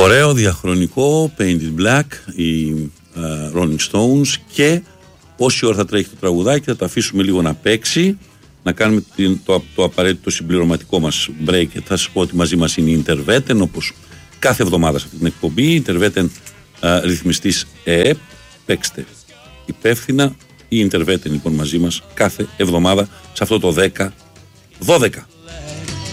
Ωραίο, διαχρονικό, Painted Black, οι Rolling Stones, και όση ώρα θα τρέχει το τραγουδάκι θα το αφήσουμε λίγο να παίξει, να κάνουμε το απαραίτητο συμπληρωματικό μας break. Θα σας πω ότι μαζί μας είναι η Interveten, όπως κάθε εβδομάδα σε αυτή την εκπομπή. Interveten, ρυθμιστής ΕΕΠ. Παίξτε υπεύθυνα. Η Interveten λοιπόν μαζί μας κάθε εβδομάδα σε αυτό το 10-12.